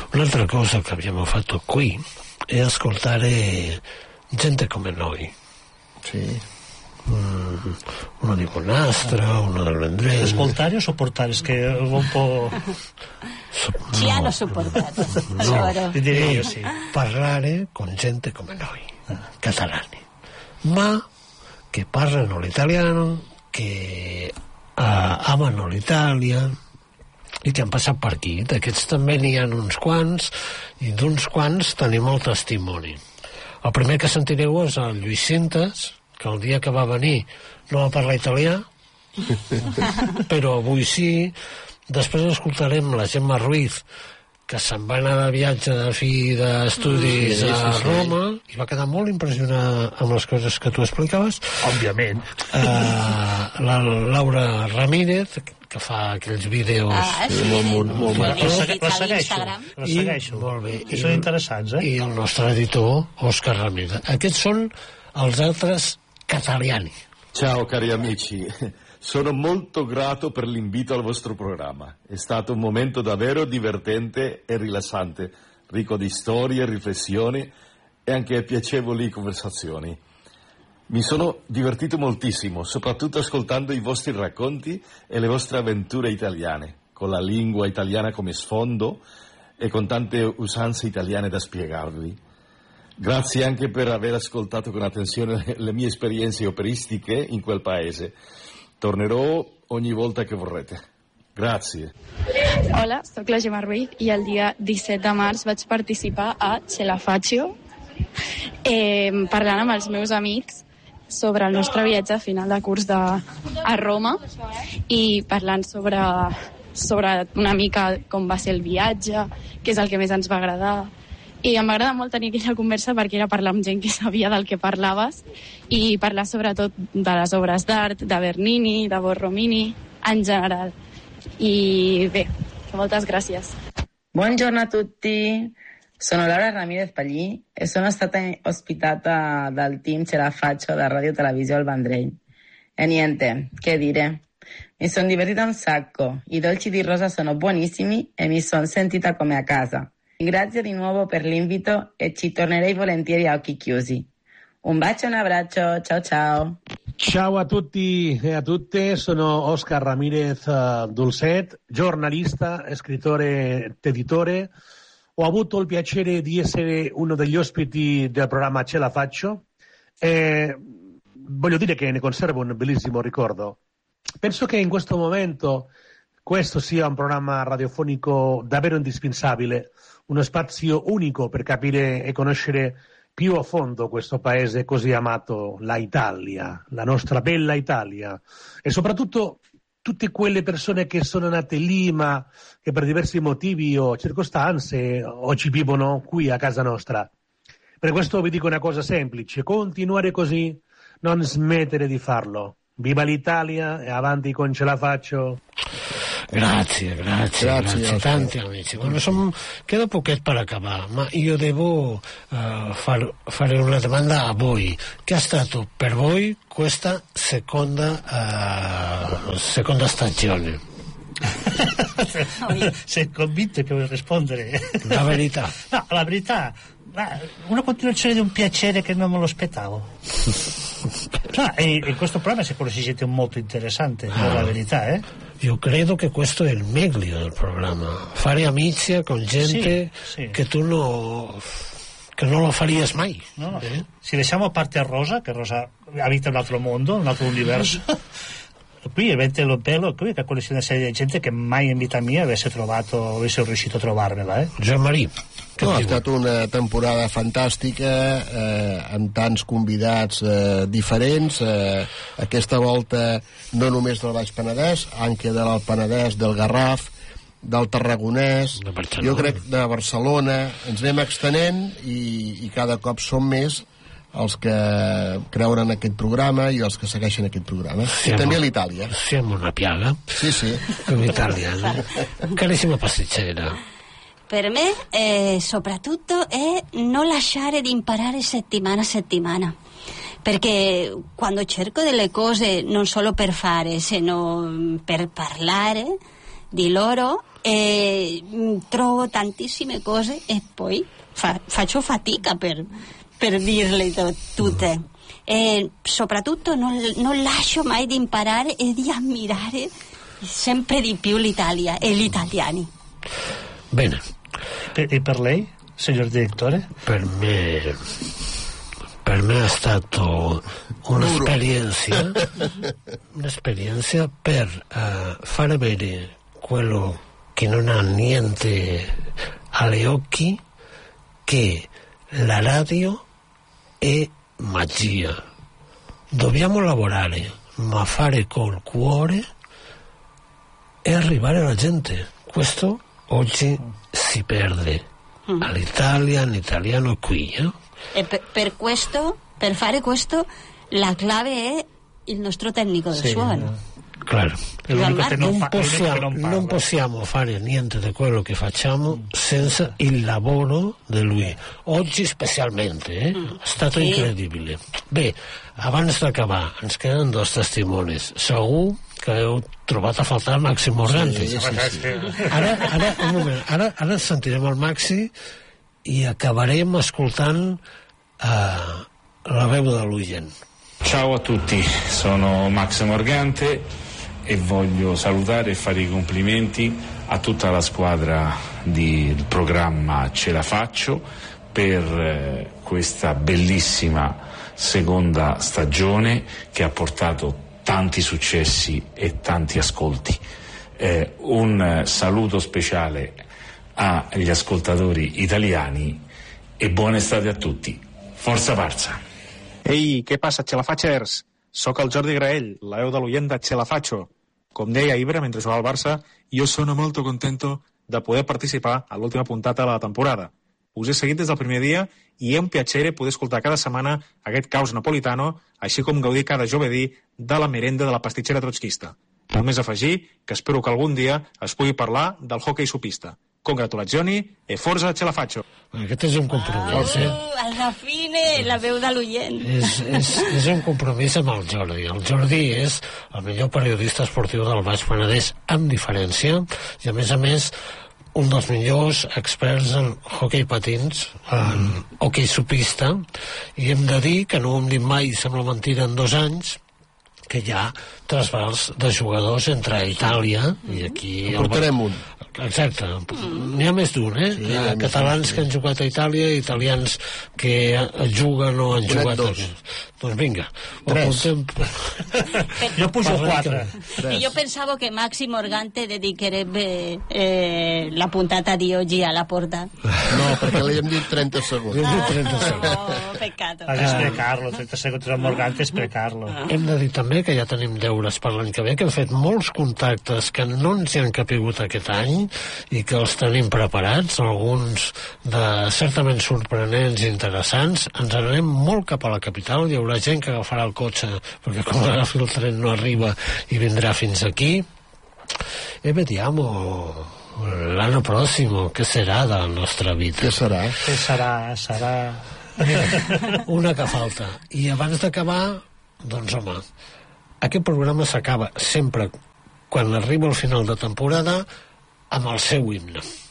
Un'altra cosa che abbiamo fatto qui è ascoltare gente come noi. Sì. Uno di Bonastra, uno del Vendrell. Ascoltare o sopportare? Che un po'... Ci hanno sopportato. No, direi io sì. Parlare con gente come noi, catalani, ma che parlano l'italiano, che amano l'Itàlia i que han passat per aquí. D'aquests també n'hi ha uns quants, i d'uns quants tenim el testimoni. El primer que sentireu és el Lluís Cintas, que el dia que va venir no va parlar italià, però avui sí. Després escoltarem la Gemma Ruiz, que se'n va anar de viatge de fi d'estudis a Roma, i va quedar molt impressionada amb les coses que tu explicaves. Òbviament. La Laura Ramírez, que fa aquells vídeos... molt la segueixo. Molt bé. I són interessants, I el nostre editor, Òscar Ramírez. Aquests són els altres cataliani. Ciao cari amici, sono molto grato per l'invito al vostro programma. È stato un momento davvero divertente e rilassante, ricco di storie, riflessioni e anche piacevoli conversazioni. Mi sono divertito moltissimo, soprattutto ascoltando i vostri racconti e le vostre avventure italiane, con la lingua italiana come sfondo e con tante usanze italiane da spiegarvi. Grazie anche per aver ascoltato con attenzione le mie esperienze operistiche in quel paese. Tornerò ogni volta che vorrete. Grazie. Hola, soc la Gemma Ruiz i el dia 17 de març vaig participar a Ce la faccio, parlant amb els meus amics sobre el nostre viatge a final de curs a Roma i parlant sobre una mica com va ser el viatge, què és el que més ens va agradar. I em va agradar molt tenir aquella conversa perquè era parlar amb gent que sabia del que parlaves i parlar sobretot de les obres d'art, de Bernini, de Borromini, en general. I bé, moltes gràcies. Buongiorno a tutti, sono Laura Ramirez Pallí e sono stata ospitata dal team Ce la faccio da Radio Televisione al Vendrell. E niente, che dire, mi sono divertita un sacco, i dolci di rosa sono buonissimi e mi sono sentita come a casa. Grazie di nuovo per l'invito e ci tornerei volentieri a occhi chiusi. Un bacio e un abbraccio, ciao ciao. Ciao a tutti e a tutte, sono Oscar Ramirez Dulcet, giornalista, scrittore, editore. Ho avuto il piacere di essere uno degli ospiti del programma Ce la faccio e voglio dire che ne conservo un bellissimo ricordo. Penso che in questo momento questo sia un programma radiofonico davvero indispensabile, uno spazio unico per capire e conoscere più a fondo questo paese così amato, la Italia, la nostra bella Italia, e soprattutto tutte quelle persone che sono nate lì ma che per diversi motivi o circostanze oggi vivono qui a casa nostra. Per questo vi dico una cosa semplice: continuare così, non smettere di farlo. Viva l'Italia e avanti con Ce la faccio. Grazie tanti amici. Bueno, queda poquet per acabar, ma io devo fare una domanda a voi. Che è stato per voi questa seconda stagione? Sei convinto che vuoi rispondere? La verità. No, la verità, una continuazione di un piacere che non me lo aspettavo. E questo programma sicuro si siete molto interessante, la verità, Io credo che questo è il meglio del programma, fare amicizia con gente che tu che non lo faries mai. No. Se lasciamo a parte Rosa, che Rosa abita un altro mondo, un altro universo, qui ovviamente lo bello qui è che conosci una serie di gente che mai in vita mia avesse riuscito a trovarmela. Jean-Marie. No, ha estat una temporada fantàstica, amb tants convidats diferents. Aquesta volta no només del Baix Penedès, anche de l'Alt Penedès, del Garraf, del Tarragonès, jo crec de Barcelona. Ens anem extenent i cada cop som més els que creuen en aquest programa i els que segueixen aquest programa. I també a l'Itàlia. Siamo una piaga. Sí. Come italiani. Carissima pasticcera. Per me, soprattutto, è non lasciare di imparare settimana a settimana. Perché quando cerco delle cose non solo per fare, sino per parlare di loro, trovo tantissime cose e poi faccio fatica per dirle tutte. E soprattutto non lascio mai di imparare e di ammirare sempre di più l'Italia e gli italiani. Bene. E per lei, signor direttore? Per me è stato un'esperienza per fare vedere quello che non ha niente agli occhi, che la radio è magia. Dobbiamo lavorare, ma fare col cuore e arrivare alla gente. Questo oggi si perde all'Italia, all'italiano qui. E per fare questo, la clave è il nostro tecnico del suono. Claro. Non possiamo fare niente di quello che facciamo senza il lavoro di lui. Oggi specialmente è stato incredibile. Bé, abans d'acabar ens queden dos testimonis. Segur que heu trobat a faltar el Maxi Morgante. Sí. Ara, un moment, ara sentirem el Maxi i acabarem escoltant la veu de l'oient. Ciao a tutti, sono Max Morgante e voglio salutare e fare i complimenti a tutta la squadra del programma Ce la faccio per questa bellissima seconda stagione che ha portato tanti successi e tanti ascolti. Un saluto speciale agli ascoltatori italiani e buona estate a tutti. Forza Barça! Ei, què passa, Xelafatxers? Soc el Jordi Graell, la veu de l'oient de Xelafacho. Com deia Ibra mentre jugava al Barça, yo sono molto contento de poder participar a l'última puntata de la temporada. Us he seguit des del primer dia i és un piacere poder escoltar cada setmana aquest caos napolitano, així com gaudir cada jovedí de la merenda de la pastisxera trotskista. Només afegir que espero que algun dia es pugui parlar del hockey supista. Congratulazioni e forza Xelafacho. Aquest és un compromís, Al Rafine, la veu de l'oient. És un compromís amb el Jordi. El Jordi és el millor periodista esportiu del Baix Penedès, amb diferència, i a més, un dels millors experts en hoquei patins, en hoquei supista, i hem de dir que no ho hem dit mai, sembla mentira, en 2 anys, que hi ha trasbals de jugadors entre Itàlia i aquí... En portarem un. Exacte, n'hi ha més d'un, sí, catalans que han jugat a Itàlia, italians que juguen o han jugat aquí. Doncs vinga, 3. Jo pujo 4. I jo pensavo que Maxi Morgante dedicherebbe la puntata di oggi alla porta. No, perquè li hem dit 30 segons. Peccato. Has d'explicar-lo, 30 segons de Morgante, explicar-lo. Hem de dir també que ja tenim deures per l'any que ve, que hem fet molts contactes que no ens hi han capigut aquest any i que els tenim preparats, alguns certament sorprenents i interessants. Ens anem molt cap a la capital, hi haurà gent que agafarà el cotxe perquè com agafi el tren no arriba i vindrà fins aquí. E vediamo l'anno prossimo che sarà della nostra vita. Què serà? Què serà? Una que falta. I abans d'acabar, doncs home, aquest programa s'acaba sempre quan arriba al final de temporada amb el seu himne.